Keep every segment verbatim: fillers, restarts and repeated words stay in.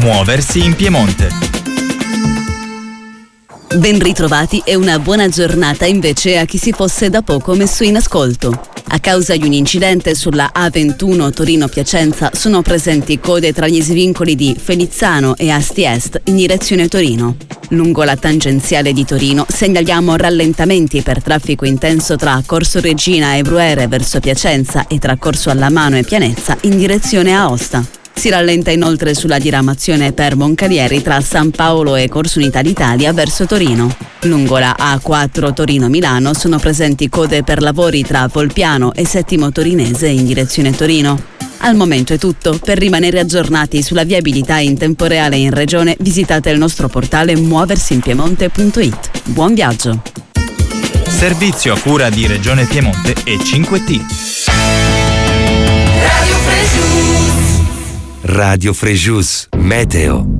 Muoversi in Piemonte. Ben ritrovati e una buona giornata invece a chi si fosse da poco messo in ascolto. A causa di un incidente sulla A ventuno Torino-Piacenza sono presenti code tra gli svincoli di Felizzano e Asti Est in direzione Torino. Lungo la tangenziale di Torino segnaliamo rallentamenti per traffico intenso tra Corso Regina e Bruere verso Piacenza e tra Corso Allamano e Pianezza in direzione Aosta. Si rallenta inoltre sulla diramazione per Moncalieri tra San Paolo e Corso Unità d'Italia verso Torino. Lungo la A quattro Torino-Milano sono presenti code per lavori tra Volpiano e Settimo Torinese in direzione Torino. Al momento è tutto. Per rimanere aggiornati sulla viabilità in tempo reale in regione, visitate il nostro portale muoversinpiemonte punto it. Buon viaggio! Servizio a cura di Regione Piemonte e cinque T. Radio Frejus. Radio Frejus Meteo.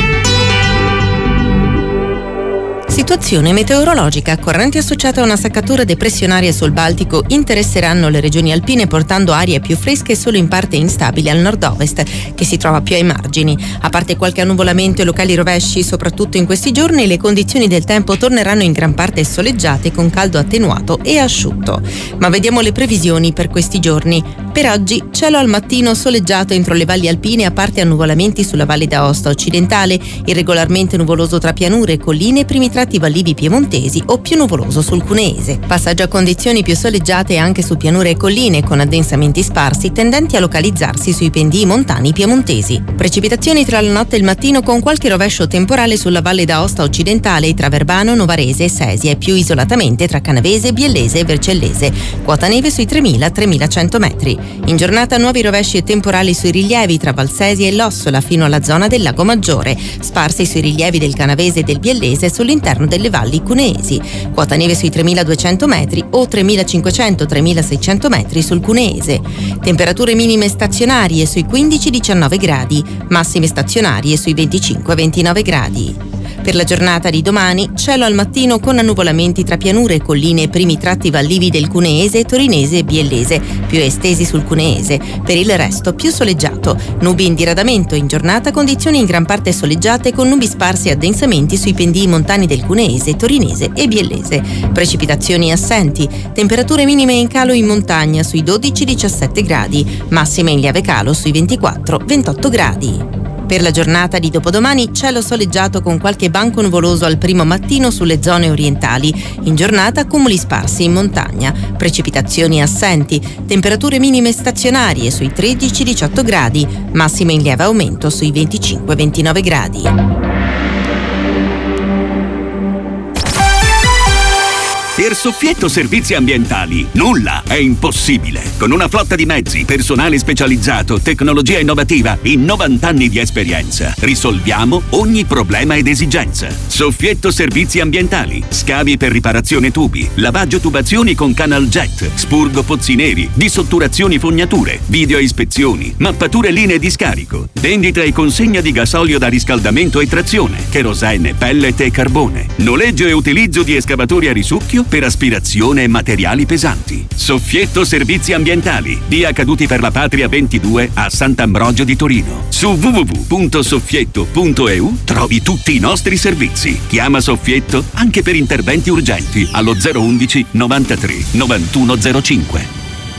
Situazione meteorologica. Correnti associate a una saccatura depressionaria sul Baltico interesseranno le regioni alpine portando arie più fresche e solo in parte instabili al nord-ovest, che si trova più ai margini. A parte qualche annuvolamento e locali rovesci, soprattutto in questi giorni, le condizioni del tempo torneranno in gran parte soleggiate con caldo attenuato e asciutto. Ma vediamo le previsioni per questi giorni. Per oggi cielo al mattino soleggiato entro le valli alpine a parte annuvolamenti sulla Valle d'Aosta occidentale, irregolarmente nuvoloso tra pianure, colline e primi tratti vallivi piemontesi o più nuvoloso sul Cuneese. Passaggio a condizioni più soleggiate anche su pianure e colline con addensamenti sparsi tendenti a localizzarsi sui pendii montani piemontesi. Precipitazioni tra la notte e il mattino con qualche rovescio temporale sulla Valle d'Aosta occidentale tra Verbano, Novarese e Sesia e più isolatamente tra Canavese, Biellese e Vercellese. Quota neve sui tremila tremilacento metri. In giornata nuovi rovesci e temporali sui rilievi tra Valsesia e L'Ossola fino alla zona del Lago Maggiore, sparsi sui rilievi del Canavese e del Biellese sull'interno delle valli cuneesi. Quota neve sui tremiladuecento metri o tremilacinquecento tremilaseicento metri sul Cuneese. Temperature minime stazionarie sui quindici diciannove gradi, massime stazionarie sui venticinque ventinove gradi. Per la giornata di domani, cielo al mattino con annuvolamenti tra pianure, colline e primi tratti vallivi del Cuneese, Torinese e Biellese, più estesi sul Cuneese. Per il resto più soleggiato. Nubi in diradamento, in giornata condizioni in gran parte soleggiate con nubi sparsi e addensamenti sui pendii montani del Cuneese, Torinese e Biellese. Precipitazioni assenti. Temperature minime in calo in montagna sui dodici diciassette gradi, massime in lieve calo sui ventiquattro ventotto gradi. Per la giornata di dopodomani cielo soleggiato con qualche banco nuvoloso al primo mattino sulle zone orientali. In giornata cumuli sparsi in montagna. Precipitazioni assenti. Temperature minime stazionarie sui tredici diciotto gradi. Massime in lieve aumento sui venticinque ventinove gradi. Per Soffietto Servizi Ambientali nulla è impossibile. Con una flotta di mezzi, personale specializzato, tecnologia innovativa e novanta anni di esperienza, risolviamo ogni problema ed esigenza. Soffietto Servizi Ambientali. Scavi per riparazione tubi, lavaggio tubazioni con canal jet, spurgo pozzi neri, disotturazioni fognature, video ispezioni, mappature linee di scarico, vendita e consegna di gasolio da riscaldamento e trazione, kerosene, pellet e carbone, noleggio e utilizzo di escavatori a risucchio per aspirazione e materiali pesanti. Soffietto Servizi Ambientali, via Caduti per la Patria ventidue a Sant'Ambrogio di Torino. Su w w w punto soffietto punto e u trovi tutti i nostri servizi. Chiama Soffietto anche per interventi urgenti allo zero undici novantatré novantuno zero cinque.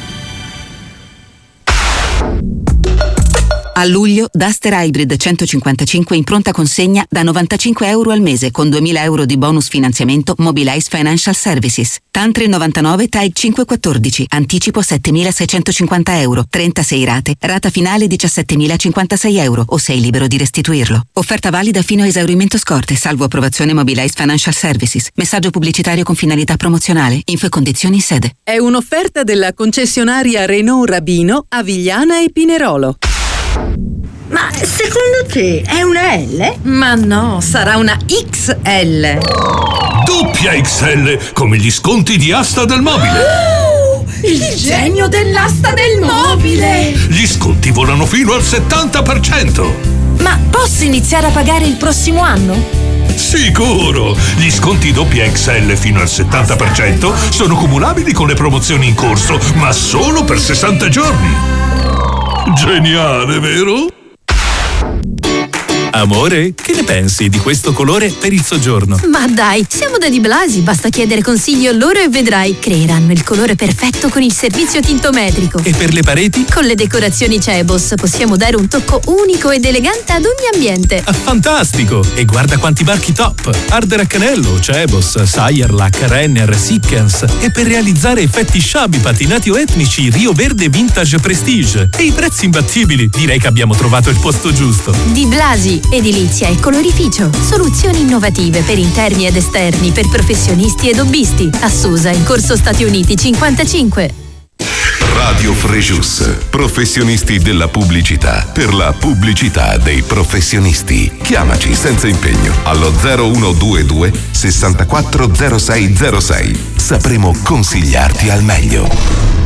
A luglio Duster Hybrid centocinquantacinque in pronta consegna da novantacinque euro al mese con duemila euro di bonus finanziamento Mobilize Financial Services. Tantre novantanove T A I cinquecentoquattordici, anticipo settemilaseicentocinquanta euro, trentasei rate, rata finale diciassettemilacinquantasei euro o sei libero di restituirlo. Offerta valida fino a esaurimento scorte, salvo approvazione Mobilize Financial Services. Messaggio pubblicitario con finalità promozionale. Info e condizioni in sede. È un'offerta della concessionaria Renault Rabino a Vigliana e Pinerolo. Ma secondo te è una L? Ma no, sarà una X L. Doppia X L, come gli sconti di Asta del Mobile. Oh, il genio dell'asta del mobile! Gli sconti volano fino al settanta per cento. Ma posso iniziare a pagare il prossimo anno? Sicuro! Gli sconti doppia X L fino al settanta per cento sono cumulabili con le promozioni in corso, ma solo per sessanta giorni. Geniale, vero? Amore, che ne pensi di questo colore per il soggiorno? Ma dai, siamo da Di Blasi, basta chiedere consiglio loro e vedrai. Creeranno il colore perfetto con il servizio tintometrico. E per le pareti? Con le decorazioni Cebos possiamo dare un tocco unico ed elegante ad ogni ambiente. Ah, fantastico! E guarda quanti marchi top! Ardere a Canello, Cebos, Sayerlac, Renner, Sikkens. E per realizzare effetti sciabi, patinati o etnici, Rio Verde Vintage Prestige. E i prezzi imbattibili. Direi che abbiamo trovato il posto giusto. Di Blasi, edilizia e colorificio. Soluzioni innovative per interni ed esterni, per professionisti ed hobbisti. A Susa, in Corso Stati Uniti cinquantacinque. Radio Frejus, professionisti della pubblicità, per la pubblicità dei professionisti. Chiamaci senza impegno allo zero uno due due sessantaquattro zero sei zero sei. Sapremo consigliarti al meglio.